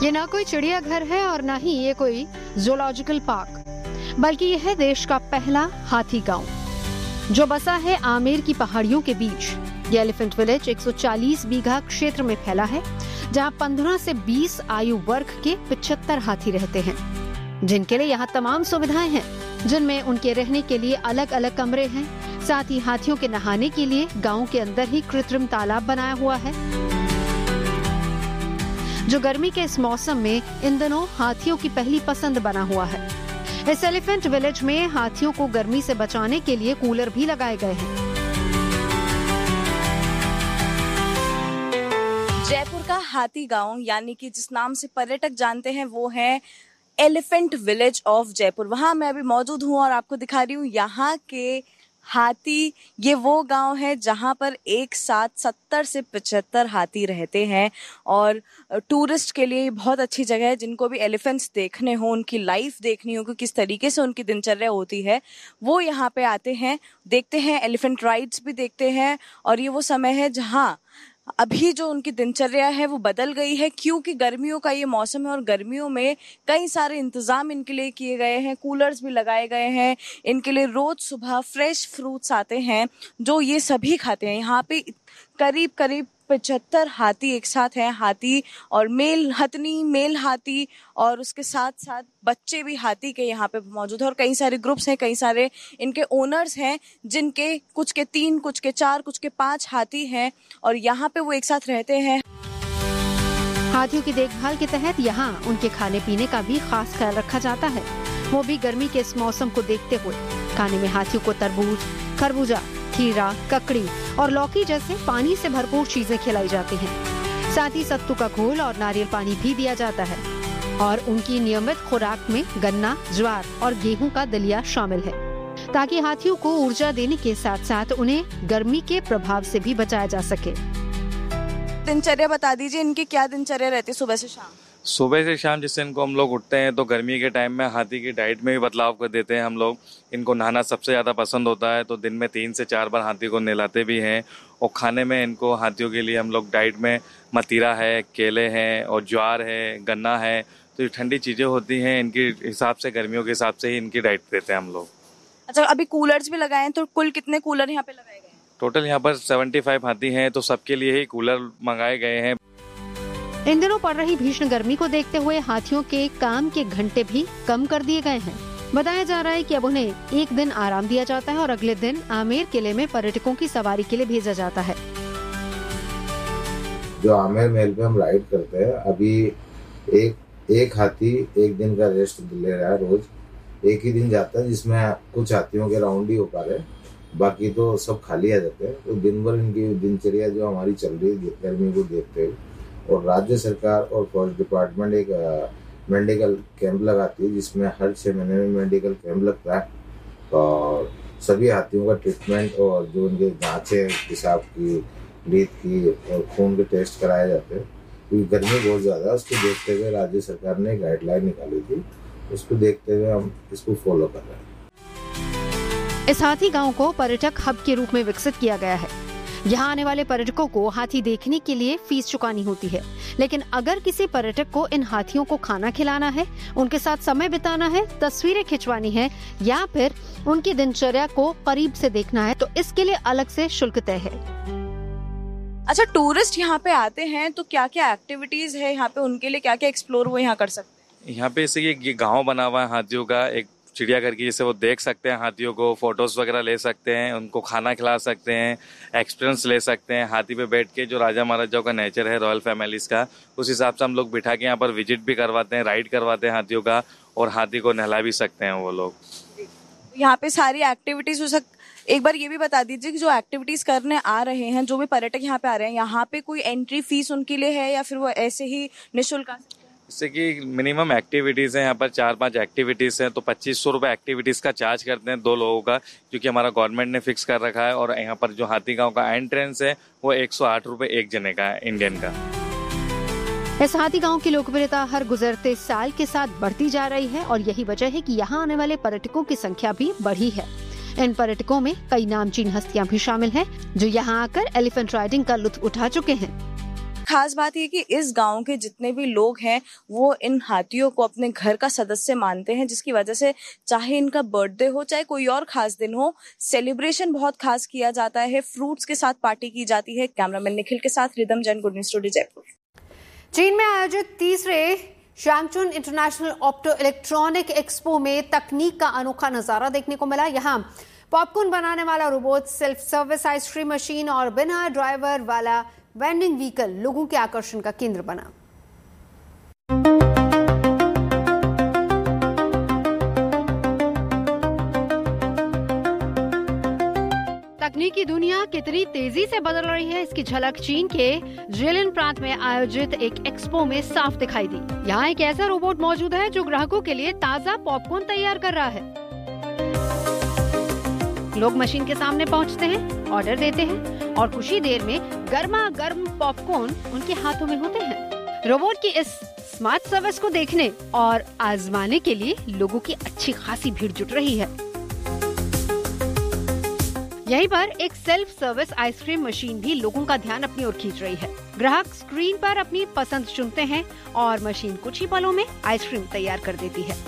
ये ना कोई चिड़ियाघर है और ना ही ये कोई ज़ूलॉजिकल पार्क, बल्कि यह है देश का पहला हाथी गांव जो बसा है आमेर की पहाड़ियों के बीच। ये एलिफेंट विलेज 140 बीघा क्षेत्र में फैला है, जहां 15 से 20 आयु वर्ग के 75 हाथी रहते हैं, जिनके लिए यहाँ तमाम सुविधाएं हैं, जिनमें उनके रहने के लिए अलग अलग कमरे हैं। साथ ही हाथियों के नहाने के लिए गांव के अंदर ही कृत्रिम तालाब बनाया हुआ है, जो गर्मी के इस मौसम में इन दिनों हाथियों की पहली पसंद बना हुआ है। इस एलिफेंट विलेज में हाथियों को गर्मी से बचाने के लिए कूलर भी लगाए गए हैं। जयपुर का हाथी गांव, यानी कि जिस नाम से पर्यटक जानते हैं, वो है एलिफेंट विलेज ऑफ जयपुर। वहां मैं अभी मौजूद हूं और आपको दिखा रही हूँ यहाँ के हाथी। ये वो गांव है जहां पर एक साथ 70 से 75 हाथी रहते हैं और टूरिस्ट के लिए बहुत अच्छी जगह है। जिनको भी एलिफेंट्स देखने हो, उनकी लाइफ देखनी हो कि किस तरीके से उनकी दिनचर्या होती है, वो यहाँ पे आते हैं, देखते हैं, एलिफेंट राइड्स भी देखते हैं। और ये वो समय है जहाँ अभी जो उनकी दिनचर्या है वो बदल गई है, क्योंकि गर्मियों का ये मौसम है और गर्मियों में कई सारे इंतजाम इनके लिए किए गए हैं। कूलर्स भी लगाए गए हैं इनके लिए। रोज सुबह फ्रेश फ्रूट्स आते हैं जो ये सभी खाते हैं। यहाँ पे करीब करीब 75 हाथी एक साथ हैं। हाथी और मेल हथनी, मेल हाथी, और उसके साथ साथ बच्चे भी हाथी के यहाँ पे मौजूद है। और कई सारे ग्रुप्स हैं, कई सारे इनके ओनर्स हैं, जिनके कुछ के 3, कुछ के 4, कुछ के 5 हाथी हैं और यहाँ पे वो एक साथ रहते हैं। हाथियों की देखभाल के तहत यहाँ उनके खाने पीने का भी खास ख्याल रखा जाता है, वो भी गर्मी के इस मौसम को देखते हुए। खाने में हाथियों को तरबूज, खरबूजा, खीरा, ककड़ी और लौकी जैसे पानी से भरपूर चीजें खिलाई जाती हैं। साथ ही सत्तू का घोल और नारियल पानी भी दिया जाता है और उनकी नियमित खुराक में गन्ना, ज्वार और गेहूं का दलिया शामिल है, ताकि हाथियों को ऊर्जा देने के साथ साथ उन्हें गर्मी के प्रभाव से भी बचाया जा सके। दिनचर्या बता दीजिए, इनकी क्या दिनचर्या रहती है सुबह से शाम? सुबह से शाम जिससे इनको हम लोग उठते हैं तो गर्मी के टाइम में हाथी की डाइट में भी बदलाव कर देते हैं हम लोग। इनको नहाना सबसे ज़्यादा पसंद होता है, तो दिन में 3 से 4 बार हाथी को नहलाते भी हैं। और खाने में इनको हाथियों के लिए हम लोग डाइट में मतीरा है, केले हैं और ज्वार है, गन्ना है, तो ये ठंडी चीज़ें होती हैं, इनके हिसाब से, गर्मियों के हिसाब से ही इनकी डाइट देते हैं हम लोग। अच्छा, अभी कूलर्स भी लगाए हैं, तो कुल कितने कूलर यहाँ पे लगाए गए हैं? टोटल यहाँ पर 75 हाथी हैं, तो सबके लिए ही कूलर मंगाए गए हैं। इन दिनों पड़ रही भीषण गर्मी को देखते हुए हाथियों के काम के घंटे भी कम कर दिए गए हैं। बताया जा रहा है कि अब उन्हें एक दिन आराम दिया जाता है और अगले दिन आमेर किले में पर्यटकों की सवारी के लिए भेजा जाता है। जो आमेर महल पे हम राइड करते हैं, अभी एक हाथी एक दिन का रेस्ट ले रहा है। रोज एक ही दिन जाता है जिसमें कुछ हाथियों के राउंड ही हो पा रहे, बाकी तो सब खाली आ जाते हैं। तो दिन भर इनकी दिनचर्या जो हमारी चल रही है गर्मी को देखते हुए, और राज्य सरकार और फॉरेस्ट डिपार्टमेंट एक मेडिकल कैंप लगाती है, जिसमें हर 6 महीने में मेडिकल कैंप लगता है और सभी हाथियों का ट्रीटमेंट और जो उनके जांचें, पेशाब की, लीद की और खून के टेस्ट कराए जाते हैं। क्योंकि गर्मी बहुत ज़्यादा है, उसको देखते हुए राज्य सरकार ने गाइडलाइन निकाली थी, उसको देखते हुए हम इसको फॉलो कर रहे हैं। इस हाथी गांव को पर्यटक हब के रूप में विकसित किया गया है। यहाँ आने वाले पर्यटकों को हाथी देखने के लिए फीस चुकानी होती है, लेकिन अगर किसी पर्यटक को इन हाथियों को खाना खिलाना है, उनके साथ समय बिताना है, तस्वीरें खिंचवानी है या फिर उनकी दिनचर्या को करीब से देखना है, तो इसके लिए अलग से शुल्क तय है। अच्छा, टूरिस्ट यहाँ पे आते हैं तो क्या क्या एक्टिविटीज है यहाँ पे, उनके लिए क्या क्या एक्सप्लोर वो यहाँ कर सकते हैं? यहाँ पे जैसे ये गाँव बना हुआ है हाथियों का, एक चिड़ियाघर की, जिससे वो देख सकते हैं हाथियों को, फोटोज वगैरह ले सकते हैं, उनको खाना खिला सकते हैं, एक्सपीरियंस ले सकते हैं। हाथी पे बैठ के जो राजा महाराजाओं का नेचर है, रॉयल फैमिलीज का, उस हिसाब से हम लोग बिठा के यहाँ पर विजिट भी करवाते हैं, राइड करवाते हैं हाथियों का, और हाथी को नहला भी सकते हैं वो लोग। यहाँ पे सारी एक्टिविटीज हो एक बार ये भी बता दीजिए कि जो एक्टिविटीज करने आ रहे हैं, जो भी पर्यटक यहाँ पे आ रहे हैं, यहाँ पे कोई एंट्री फीस उनके लिए है या फिर वो ऐसे ही निःशुल्क आ सकते हैं? जैसे कि मिनिमम एक्टिविटीज़ हैं यहाँ पर, 4-5 एक्टिविटीज़ हैं, तो 2500 रुपये एक्टिविटीज़ का चार्ज करते हैं 2 लोगों का, क्योंकि हमारा गवर्नमेंट ने फिक्स कर रखा है। और यहाँ पर जो हाथी गांव का एंट्रेंस है वो 108 रुपये एक जने का है, इंडियन का। इस हाथी गांव की लोकप्रियता हर गुजरते साल के साथ बढ़ती जा रही है और यही वजह है कि यहाँ आने वाले पर्यटकों की संख्या भी बढ़ी है। इन पर्यटकों में कई नामचीन हस्तियां भी शामिल हैं, जो यहाँ आकर एलिफेंट राइडिंग का लुत्फ उठा चुके हैं। खास बात ये कि इस गांव के जितने भी लोग हैं वो इन हाथियों को अपने घर का सदस्य मानते हैं, जिसकी वजह से चाहे इनका बर्थडे हो चाहे कोई और खास दिन हो, सेलिब्रेशन बहुत खास किया जाता है। फ्रूट्स के साथ पार्टी की जाती है। कैमरामैन निखिल के साथ rhythm Jain, good news today Jaipur. चीन में आयोजित तीसरे शैंगचुन इंटरनेशनल ऑप्टो इलेक्ट्रॉनिक एक्सपो में तकनीक का अनोखा नजारा देखने को मिला। यहाँ पॉपकॉर्न बनाने वाला robot, self service ice cream machine और बिना ड्राइवर वाला वेंडिंग व्हीकल लोगों के आकर्षण का केंद्र बना। तकनीकी दुनिया कितनी तेजी से बदल रही है, इसकी झलक चीन के जिलिन प्रांत में आयोजित एक एक्सपो में साफ दिखाई दी। यहाँ एक ऐसा रोबोट मौजूद है जो ग्राहकों के लिए ताजा पॉपकॉर्न तैयार कर रहा है। लोग मशीन के सामने पहुँचते हैं, ऑर्डर देते हैं और कुछ ही देर में गर्मा गर्म पॉपकॉर्न उनके हाथों में होते हैं। रोबोट की इस स्मार्ट सर्विस को देखने और आजमाने के लिए लोगों की अच्छी खासी भीड़ जुट रही है। यहीं पर एक सेल्फ सर्विस आइसक्रीम मशीन भी लोगों का ध्यान अपनी ओर खींच रही है। ग्राहक स्क्रीन पर अपनी पसंद चुनते हैं और मशीन कुछ ही पलों में आइसक्रीम तैयार कर देती है।